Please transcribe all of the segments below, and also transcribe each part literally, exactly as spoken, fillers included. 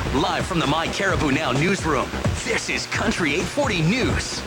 Live from the My Caribou Now newsroom, this is Country eight forty News.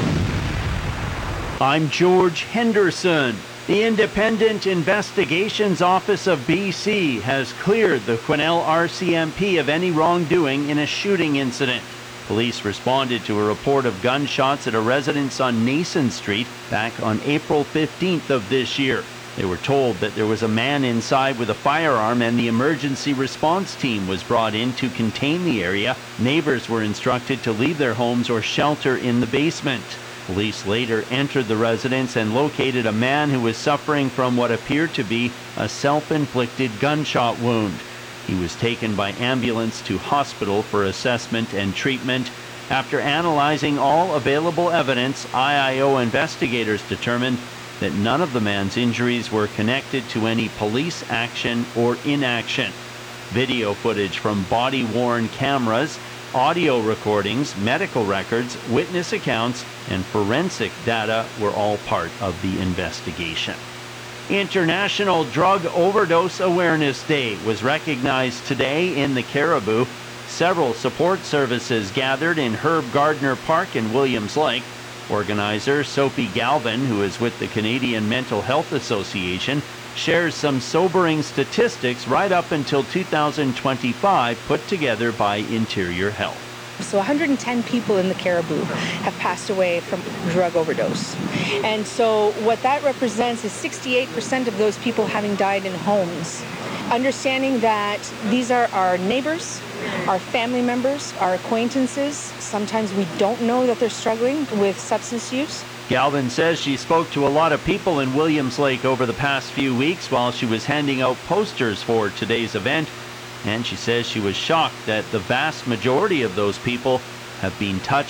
I'm George Henderson. The Independent Investigations Office of B C has cleared the Quesnel R C M P of any wrongdoing in a shooting incident. Police responded to a report of gunshots at a residence on Nason Street back on April fifteenth of this year. They were told that there was a man inside with a firearm and the emergency response team was brought in to contain the area. Neighbors were instructed to leave their homes or shelter in the basement. Police later entered the residence and located a man who was suffering from what appeared to be a self-inflicted gunshot wound. He was taken by ambulance to hospital for assessment and treatment. After analyzing all available evidence, I I O investigators determined that none of the man's injuries were connected to any police action or inaction. Video footage from body-worn cameras, audio recordings, medical records, witness accounts, and forensic data were all part of the investigation. International Drug Overdose Awareness Day was recognized today in the Caribou. Several support services gathered in Herb Gardner Park in Williams Lake. Organizer Sophie Galvin, who is with the Canadian Mental Health Association, shares some sobering statistics right up until two thousand twenty-five put together by Interior Health. So one hundred ten people in the Caribou have passed away from drug overdose. And so what that represents is sixty-eight percent of those people having died in homes. Understanding that these are our neighbors, our family members, our acquaintances. Sometimes we don't know that they're struggling with substance use. Galvin says she spoke to a lot of people in Williams Lake over the past few weeks while she was handing out posters for today's event. And she says she was shocked that the vast majority of those people have been touched